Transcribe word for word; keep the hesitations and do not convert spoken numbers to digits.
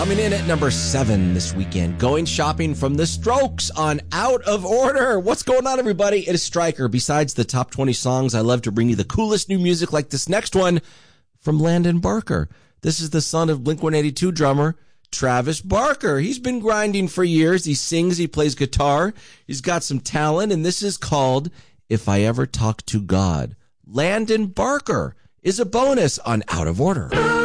Coming in at number seven this weekend, going shopping from the Strokes on Out of Order. What's going on, everybody? It is Stryker. Besides the top twenty songs, I love to bring you the coolest new music like this next one from Landon Barker. This is the son of Blink one eighty-two drummer Travis Barker. He's been grinding for years. He sings, he plays guitar, he's got some talent, and this is called If I Ever Talk to God. Landon Barker is a bonus on Out of Order.